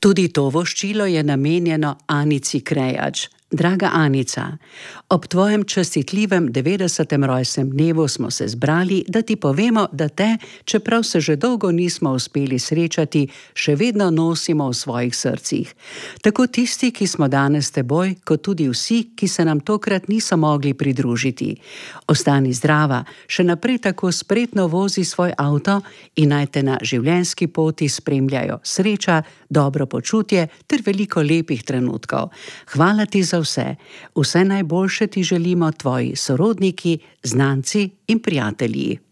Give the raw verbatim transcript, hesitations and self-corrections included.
Tudi to voščilo je namenjeno Anici Krejač. Draga Anica, ob tvojem častitljivem devetdesetem rojstnem dnevu smo se zbrali, da ti povemo, da te, čeprav se že dolgo nismo uspeli srečati, še vedno nosimo v svojih srcih. Tako tisti, ki smo danes s teboj, kot tudi vsi, ki se nam tokrat niso mogli pridružiti. Ostani zdrava, še naprej tako spretno vozi svoj avto in naj te na življenjski poti spremljajo sreča, dobro počutje ter veliko lepih trenutkov. Hvala ti za vse. Vse najboljše ti želimo tvoji sorodniki, znanci in prijatelji.